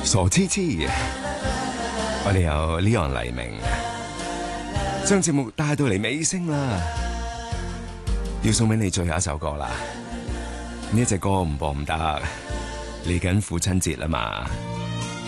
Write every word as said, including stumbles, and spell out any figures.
傻痴痴，我哋有 Leon 黎明，將節目帶到嚟尾聲啦，要送俾你最後一首歌啦。呢隻歌唔播唔得，嚟緊父親節啦嘛。